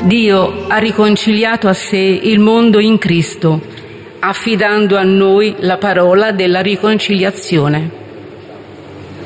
Dio ha riconciliato a sé il mondo in Cristo, affidando a noi la parola della riconciliazione.